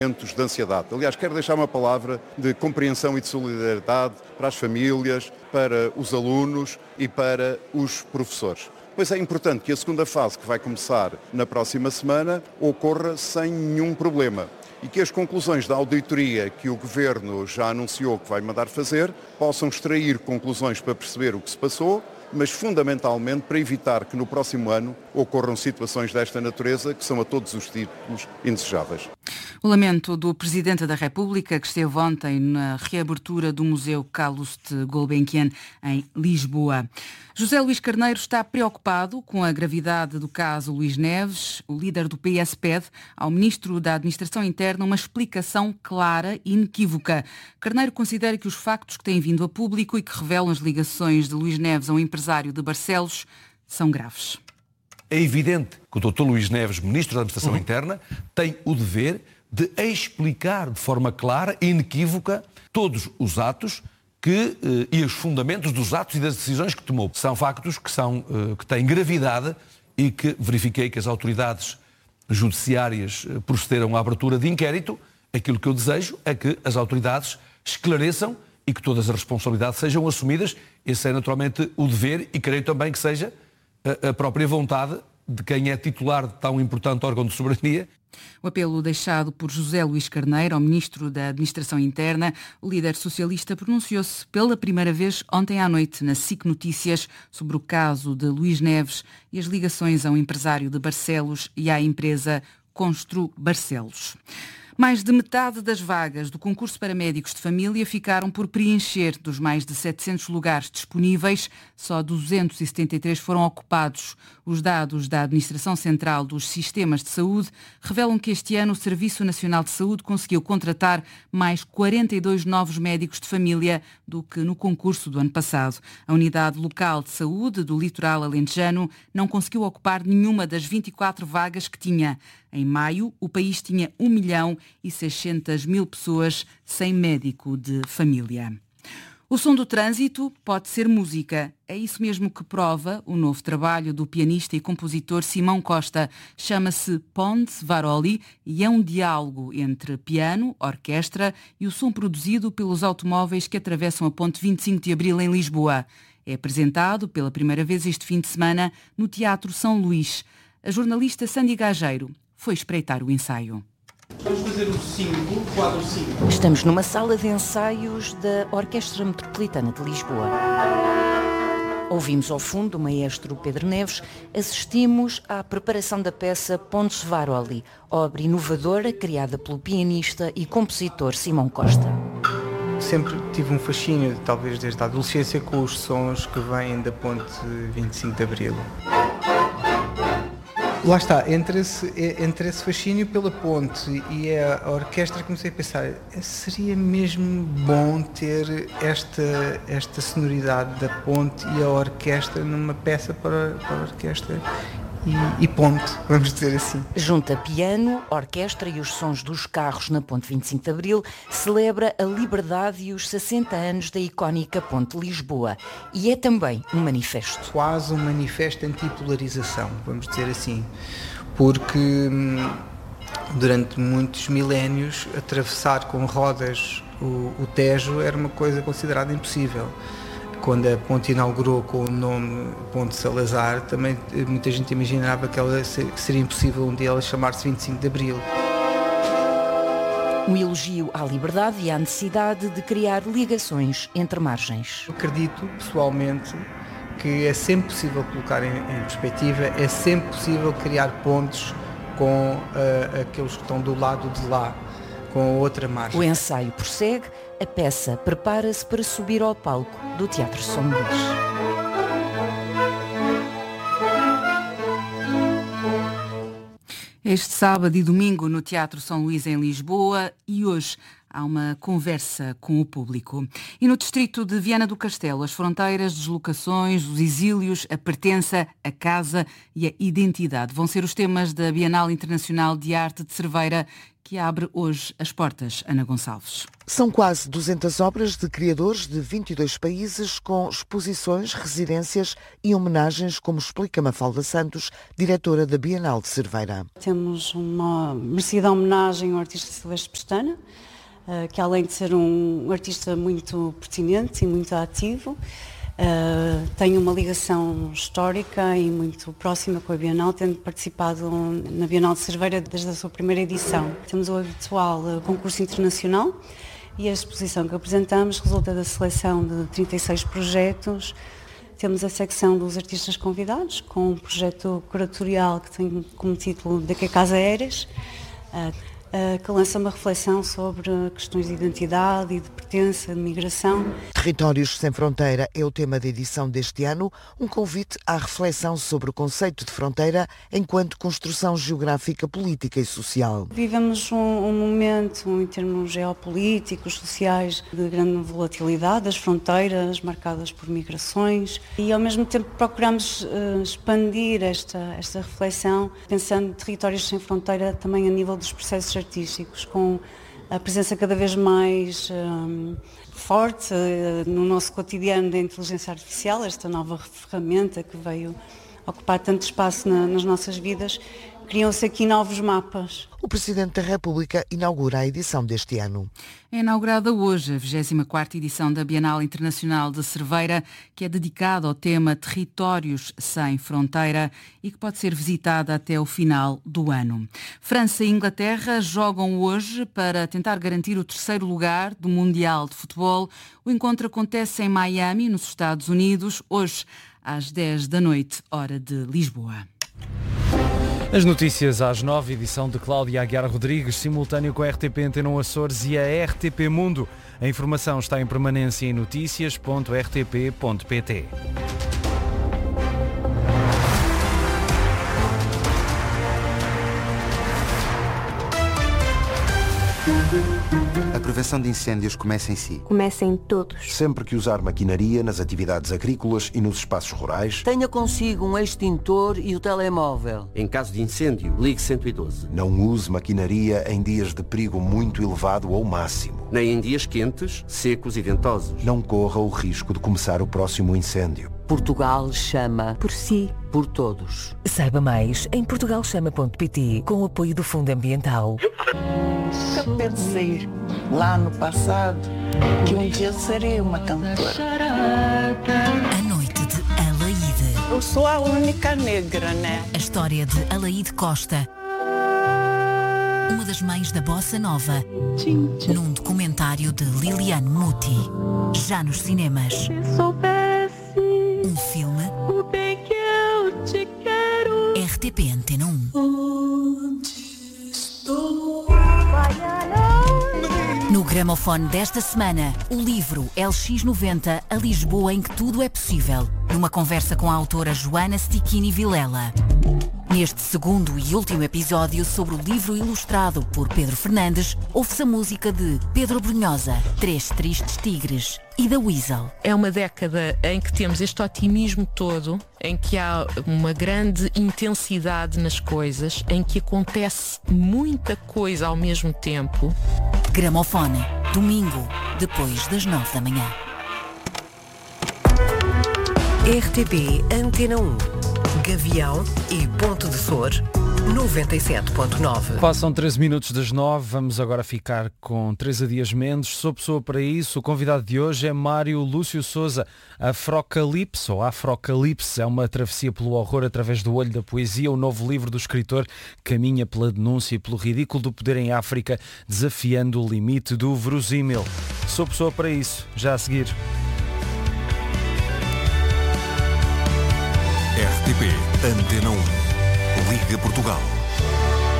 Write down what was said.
momentos de ansiedade. Aliás, quero deixar uma palavra de compreensão e de solidariedade para as famílias, para os alunos e para os professores. Pois é importante que a segunda fase, que vai começar na próxima semana, ocorra sem nenhum problema e que as conclusões da auditoria que o Governo já anunciou que vai mandar fazer possam extrair conclusões para perceber o que se passou, mas fundamentalmente para evitar que no próximo ano ocorram situações desta natureza que são a todos os títulos indesejáveis. O lamento do Presidente da República, que esteve ontem na reabertura do Museu Calouste Gulbenkian em Lisboa. José Luís Carneiro está preocupado com a gravidade do caso Luís Neves. O líder do PS pede ao Ministro da Administração Interna uma explicação clara e inequívoca. Carneiro considera que os factos que têm vindo a público e que revelam as ligações de Luís Neves a um empresário de Barcelos são graves. É evidente que o Dr. Luís Neves, Ministro da Administração Interna, tem o dever de explicar de forma clara e inequívoca todos os atos e os fundamentos dos atos e das decisões que tomou. São factos que têm gravidade e que verifiquei que as autoridades judiciárias procederam à abertura de inquérito. Aquilo que eu desejo é que as autoridades esclareçam e que todas as responsabilidades sejam assumidas. Esse é naturalmente o dever e creio também que seja a própria vontade de quem é titular de tão importante órgão de soberania. O apelo deixado por José Luís Carneiro ao Ministro da Administração Interna, o líder socialista pronunciou-se pela primeira vez ontem à noite na SIC Notícias sobre o caso de Luís Neves e as ligações a um empresário de Barcelos e à empresa Constru Barcelos. Mais de metade das vagas do concurso para médicos de família ficaram por preencher. Dos mais de 700 lugares disponíveis, só 273 foram ocupados. Os dados da Administração Central dos Sistemas de Saúde revelam que este ano o Serviço Nacional de Saúde conseguiu contratar mais 42 novos médicos de família do que no concurso do ano passado. A Unidade Local de Saúde do Litoral Alentejano não conseguiu ocupar nenhuma das 24 vagas que tinha. Em maio, o país tinha 1.600.000 pessoas sem médico de família. O som do trânsito pode ser música. É isso mesmo que prova o novo trabalho do pianista e compositor Simão Costa. Chama-se Ponte Varoli e é um diálogo entre piano, orquestra e o som produzido pelos automóveis que atravessam a Ponte 25 de Abril em Lisboa. É apresentado pela primeira vez este fim de semana no Teatro São Luís. A jornalista Sandy Gageiro foi espreitar o ensaio. Vamos fazer o quadro 5. Estamos numa sala de ensaios da Orquestra Metropolitana de Lisboa. Ouvimos ao fundo o maestro Pedro Neves, assistimos à preparação da peça Ponte Varoli, obra inovadora criada pelo pianista e compositor Simão Costa. Sempre tive um fascínio, talvez desde a adolescência, com os sons que vêm da Ponte 25 de Abril. Lá está, entre esse fascínio pela ponte e a orquestra, comecei a pensar, seria mesmo bom ter esta sonoridade da ponte e a orquestra numa peça para a orquestra e ponte, vamos dizer assim. Junta piano, orquestra e os sons dos carros na Ponte 25 de Abril, celebra a liberdade e os 60 anos da icónica Ponte de Lisboa. E é também um manifesto. Quase um manifesto antipolarização, vamos dizer assim, porque durante muitos milénios atravessar com rodas o Tejo era uma coisa considerada impossível. Quando a ponte inaugurou com o nome Ponte Salazar, também muita gente imaginava que seria impossível um dia ela chamar-se 25 de Abril. Um elogio à liberdade e à necessidade de criar ligações entre margens. Acredito, pessoalmente, que é sempre possível colocar em perspectiva, é sempre possível criar pontes com aqueles que estão do lado de lá, com a outra margem. O ensaio prossegue, a peça prepara-se para subir ao palco do Teatro São Luís. Este sábado e domingo no Teatro São Luís em Lisboa e hoje há uma conversa com o público. E no distrito de Viana do Castelo, as fronteiras, deslocações, os exílios, a pertença, a casa e a identidade vão ser os temas da Bienal Internacional de Arte de Cerveira que abre hoje as portas. Ana Gonçalves. São quase 200 obras de criadores de 22 países com exposições, residências e homenagens, como explica Mafalda Santos, diretora da Bienal de Cerveira. Temos uma merecida homenagem ao artista Silvestre Pestana, que além de ser um artista muito pertinente e muito ativo, tem uma ligação histórica e muito próxima com a Bienal, tendo participado na Bienal de Cerveira desde a sua primeira edição. Temos o habitual concurso internacional e a exposição que apresentamos resulta da seleção de 36 projetos. Temos a secção dos artistas convidados, com um projeto curatorial que tem como título De Que Casa Eres, que lança uma reflexão sobre questões de identidade e de pertença, de migração. Territórios Sem Fronteira é o tema da edição deste ano, um convite à reflexão sobre o conceito de fronteira enquanto construção geográfica, política e social. Vivemos um momento, em termos geopolíticos, sociais, de grande volatilidade, das fronteiras marcadas por migrações, e ao mesmo tempo procuramos expandir esta reflexão, pensando em territórios sem fronteira também a nível dos processos artísticos, com a presença cada vez mais forte no nosso cotidiano da inteligência artificial, esta nova ferramenta que veio ocupar tanto espaço nas nossas vidas. Criam-se aqui novos mapas. O Presidente da República inaugura a edição deste ano. É inaugurada hoje a 24ª edição da Bienal Internacional de Cerveira, que é dedicada ao tema Territórios Sem Fronteira e que pode ser visitada até o final do ano. França e Inglaterra jogam hoje para tentar garantir o terceiro lugar do Mundial de Futebol. O encontro acontece em Miami, nos Estados Unidos, hoje às 10 da noite, hora de Lisboa. As notícias às 9, edição de Cláudia Aguiar Rodrigues, simultâneo com a RTP Antena 1 Açores e a RTP Mundo. A informação está em permanência em noticias.rtp.pt. A prevenção de incêndios começa em si. Começa em todos. Sempre que usar maquinaria nas atividades agrícolas e nos espaços rurais, tenha consigo um extintor e o telemóvel. Em caso de incêndio, ligue 112. Não use maquinaria em dias de perigo muito elevado ou máximo. Nem em dias quentes, secos e ventosos. Não corra o risco de começar o próximo incêndio. Portugal chama por si, por todos. Saiba mais em portugalchama.pt, com o apoio do Fundo Ambiental. Nunca pensei lá no passado que um dia serei uma cantora. A noite de Alaíde. Eu sou a única negra, né? A história de Alaíde Costa, uma das mães da Bossa Nova, num documentário de Liliane Muti, já nos cinemas. Se soubesse um filme, o bem que eu te quero. RTP Antena 1. Onde estou? No gramofone desta semana, o livro LX90, A Lisboa em que tudo é possível, numa conversa com a autora Joana Stichini Vilela. Neste segundo e último episódio sobre o livro ilustrado por Pedro Fernandes, ouve-se a música de Pedro Brunhosa, Três Tristes Tigres, e da Weasel. É uma década em que temos este otimismo todo, em que há uma grande intensidade nas coisas, em que acontece muita coisa ao mesmo tempo. Gramofone, domingo, depois das 9 da manhã. RTP Antena 1, Gavião e Ponto de Sor, 97.9. Passam 13 minutos das 9, vamos agora ficar com Teresa Dias Mendes. Sou pessoa para isso. O convidado de hoje é Mário Lúcio Souza. Afrocalipse, ou Afrocalipse, é uma travessia pelo horror através do olho da poesia. O novo livro do escritor caminha pela denúncia e pelo ridículo do poder em África, desafiando o limite do verosímil. Sou pessoa para isso, já a seguir. RTP Antena 1, Liga Portugal.